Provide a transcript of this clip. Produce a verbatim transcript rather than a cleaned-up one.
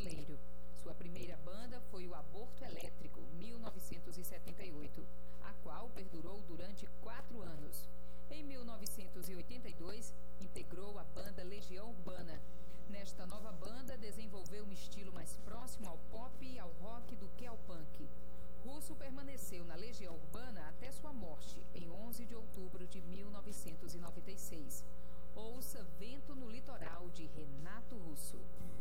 brasileiro. Sua primeira banda foi o Aborto Elétrico, mil novecentos e setenta e oito, a qual perdurou durante quatro anos. Em mil novecentos e oitenta e dois, integrou a banda Legião Urbana. Nesta nova banda, desenvolveu um estilo mais próximo ao pop e ao rock do que ao punk. Russo permaneceu na Legião Urbana até sua morte, em onze de outubro de mil novecentos e noventa e seis. Ouça Vento no Litoral, de Renato Russo.